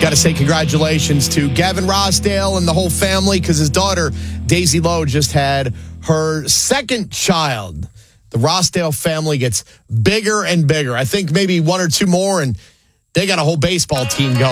Got to say congratulations to Gavin Rossdale and the whole family because his daughter, Daisy Lowe, just had her second child. The Rossdale family gets bigger and bigger. I think maybe one or two more, and they got a whole baseball team going.